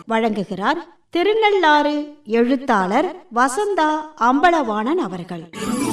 வழங்குகிறார் திருநள்ளாறு எழுத்தாளர் வசந்தா அம்பலவாணன் அவர்கள்.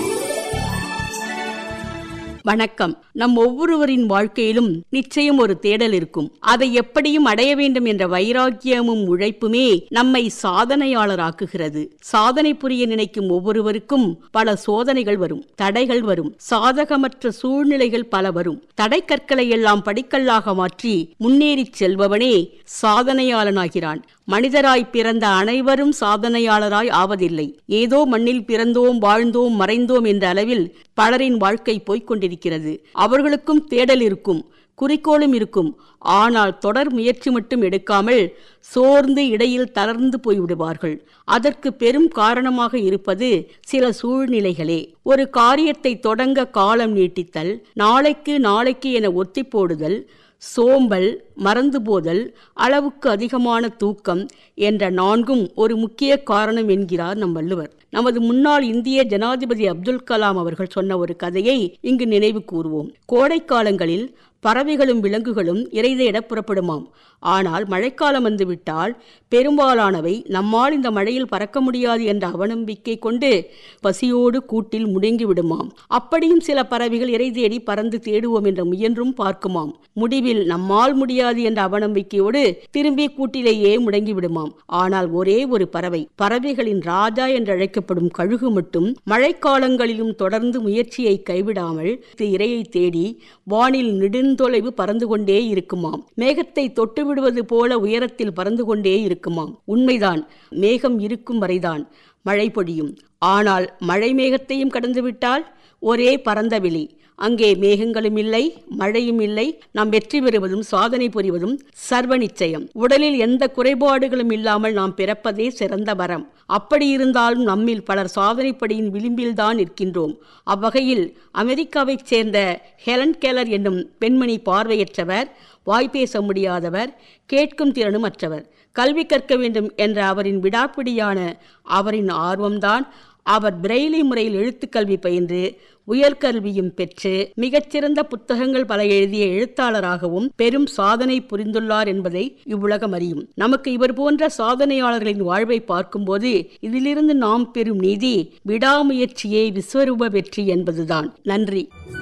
வணக்கம். நம் ஒவ்வொருவரின் வாழ்க்கையிலும் நிச்சயம் ஒரு தேடல் இருக்கும். அதை எப்படியும் அடைய வேண்டும் என்ற வைராக்கியமும் உழைப்புமே நம்மை சாதனையாளராக்குகிறது. சாதனை புரிய நினைக்கும் ஒவ்வொருவருக்கும் பல சோதனைகள் வரும், தடைகள் வரும், சாதகமற்ற சூழ்நிலைகள் பல வரும். தடைக்கற்களை எல்லாம் படிக்கல்லாக மாற்றி முன்னேறிச் செல்பவனே சாதனையாளனாகிறான். மனிதராய் பிறந்த அனைவரும் சாதனையாளராய் ஆவதில்லை. ஏதோ மண்ணில் பிறந்தோம், வாழ்ந்தோம், மறைந்தோம் என்ற அளவில் பலரின் வாழ்க்கை போய்கொண்டிருக்கிறது. அவர்களுக்கும் தேடல் இருக்கும், குறிக்கோளும் இருக்கும். ஆனால் தொடர் முயற்சி மட்டும் எடுக்காமல் சோர்ந்து இடையில் தளர்ந்து போய்விடுவார்கள். அதற்கு பெரும் காரணமாக இருப்பது சில சூழ்நிலைகளே. ஒரு காரியத்தை தொடங்க காலம் நீட்டித்தல், நாளைக்கு என ஒத்தி போடுதல், சோம்பல், மறந்து போதல், அளவுக்கு அதிகமான தூக்கம் என்ற 4ம் ஒரு முக்கிய காரணம் என்கிறார் நம் வள்ளுவர். நமது முன்னாள் இந்திய ஜனாதிபதி அப்துல் கலாம் அவர்கள் சொன்ன ஒரு கதையை இங்கு நினைவு கூறுவோம். கோடை காலங்களில் பறவைகளும் விலங்குகளும் இரை தேட புறப்படுமாம். ஆனால் மழைக்காலம் வந்துவிட்டால் பெரும்பாலானவை நம்மால் இந்த மழையில் பறக்க முடியாது என்ற அவநம்பிக்கை கொண்டு பசியோடு கூட்டில் முடங்கிவிடுமாம். அப்படியும் சில பறவைகள் இரை தேடி பறந்து தேடுவோம் என்ற முயன்றும் பார்க்குமாம். முடிவில் நம்மால் முடியாது என்ற அவநம்பிக்கையோடு திரும்பி கூட்டிலேயே முடங்கிவிடுமாம். ஆனால் ஒரே ஒரு பறவைகளின் ராஜா என்று அழைக்கப்படும் கழுகு மட்டும் மழைக்காலங்களிலும் தொடர்ந்து முயற்சியை கைவிடாமல் இரையை தேடி வானில் நெடுந்தொலைவு பறந்து கொண்டே இருக்குமாம். மேகத்தை தொட்டு விடுவது போல உயரத்தில் பறந்து கொண்டே இருக்குமாம். உண்மைதான், மேகம் இருக்கும் வரைதான் மழை பொழியும். ஆனால் மழை மேகத்தையும் கடந்துவிட்டால் ஒரே பரந்த வெளி. அங்கே மேகங்களும் இல்லை, மழையும் இல்லை. நாம் வெற்றி பெறுவதும் சாதனை புரிவதும் சர்வ நிச்சயம். உடலில் எந்த குறைபாடுகளும் இல்லாமல் நாம் பிறப்பதே சிறந்த வரம். அப்படி இருந்தாலும் நம்மில் பலர் சாதனைப்படியின் விளிம்பில்தான் இருக்கின்றோம். அவ்வகையில் அமெரிக்காவைச் சேர்ந்த ஹெலன் கெல்லர் என்னும் பெண்மணி பார்வையற்றவர், வாய்ப்பேச முடியாதவர், கேட்கும் திறனும் அற்றவர். கல்வி கற்க வேண்டும் என்ற அவரின் விடாப்பிடியான அவரின் ஆர்வம்தான் அவர் பிரெய்லி முறையில் எழுத்துக்கல்வி பயின்று உயர்கல்வியும் பெற்று மிகச்சிறந்த புத்தகங்கள் பல எழுதிய எழுத்தாளராகவும் பெரும் சாதனை புரிந்துள்ளார் என்பதை இவ்வுலகம் அறியும். நமக்கு இவர் போன்ற சாதனையாளர்களின் வாழ்வை பார்க்கும்போது இதிலிருந்து நாம் பெறும் நீதி விடாமுயற்சியே விஸ்வரூப வெற்றி என்பதுதான். நன்றி.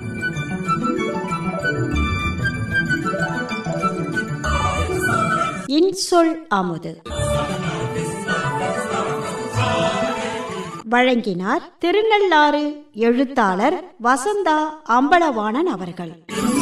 இன்சொல் அமுது வழங்கினார் திருநள்ளாறு எழுத்தாளர் வசந்தா அம்பலவாணன் அவர்கள்.